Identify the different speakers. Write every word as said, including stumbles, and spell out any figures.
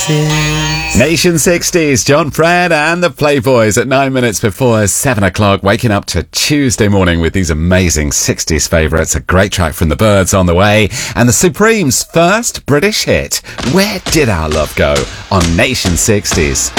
Speaker 1: sixties.
Speaker 2: Nation sixties, John Fred and the Playboys at nine minutes before seven o'clock, waking up to Tuesday morning with these amazing sixties favourites. A great track from the Byrds on the way, and the Supremes' first British hit, Where Did Our Love Go, on Nation sixties.